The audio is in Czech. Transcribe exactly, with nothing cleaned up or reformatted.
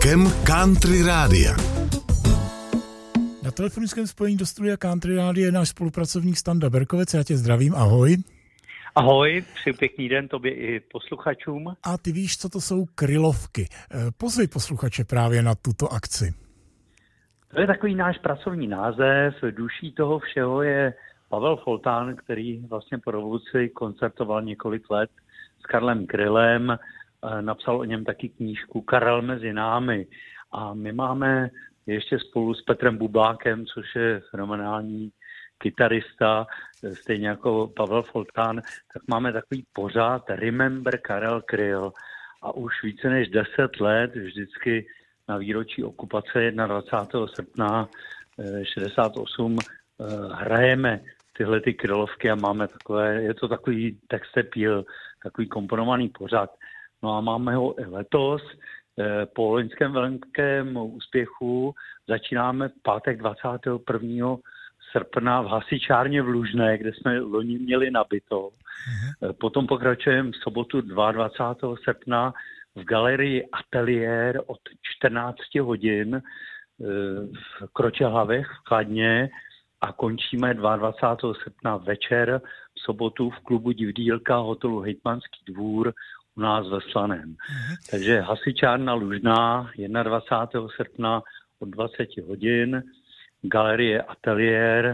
Vlakem Country Rádia. Na telefonickém spojení do studia Country Rádia je náš spolupracovník Standa Berkovec. Já tě zdravím, ahoj. Ahoj, přeji pěkný den tobě i posluchačům. A ty víš, co to jsou krylovky. Pozvi posluchače právě na tuto akci. To je takový náš pracovní název. Duší toho všeho je Pavel Foltán, který vlastně po revoluci koncertoval několik let s Karlem Krylem. Napsal o něm taky knížku Karel mezi námi. A my máme ještě spolu s Petrem Bublákem, což je fenomenální kytarista, stejně jako Pavel Foltán, tak máme takový pořád Remember Karel Kryl. A už více než deset let vždycky na výročí okupace dvacátého prvního srpna šedesát osm hrajeme tyhle ty krylovky a máme takové, je to takový textepíl, takový komponovaný pořad. No a máme ho i letos. Po loňském velkém úspěchu začínáme pátek dvacátého prvního srpna v hasičárně v Lužné, kde jsme loni měli nabito. Uh-huh. Potom pokračujeme v sobotu dvacátého druhého srpna v galerii Ateliér od čtrnáct hodin v Kročehlavech v Kladně a končíme dvacátého druhého srpna večer v sobotu v klubu Divdílka hotelu Hejtmanský dvůr u nás ve Slaném. Uh-huh. Takže hasičárna Lužná dvacátého prvního srpna od dvacet hodin, galerie Ateliér